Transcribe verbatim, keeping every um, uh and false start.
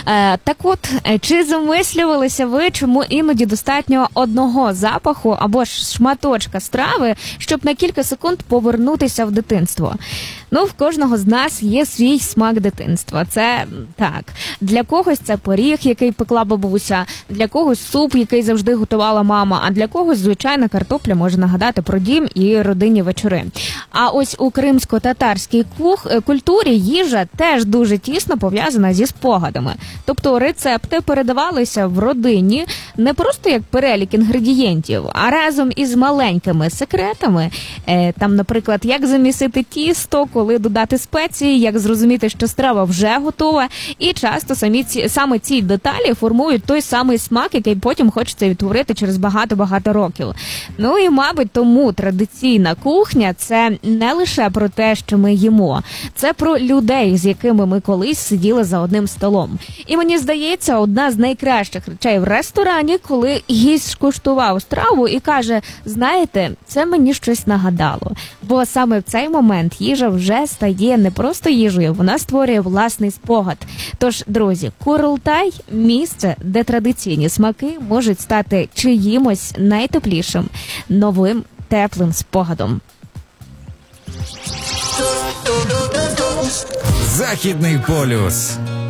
Е, так от, чи замислювалися ви, чому іноді достатньо одного запаху або ж шматочка страви, щоб на кілька секунд повернутися в дитинство? Ну, в кожного з нас є свій смак дитинства. Це так. Для когось це пиріг, який пекла бабуся, для когось суп, який завжди готувала мама, а для когось звичайна картопля може нагадати про дім і родинні вечори. А ось у кримсько-татарській культурі їжа теж дуже тісно пов'язана зі спогадами. Тобто рецепти передавалися в родині не просто як перелік інгредієнтів, а разом із маленькими секретами. Там, наприклад, як замісити тісто, коли додати спеції, як зрозуміти, що страва вже готова. І часто самі ці, саме ці деталі формують той самий смак, який потім хочеться відтворити через багато-багато років. Ну і, мабуть, тому традиційна кухня – це не лише про те, що ми їмо. Це про людей, з якими ми колись сиділи за одним столом. І мені здається, одна з найкращих речей в ресторані, коли гість скуштував страву і каже: знаєте, це мені щось нагадало. Бо саме в цей момент їжа вже стає не просто їжею, вона створює власний спогад. Тож, друзі, Курултай – місце, де традиційні смаки можуть стати чиїмось найтеплішим, новим, теплим спогадом. Західний полюс.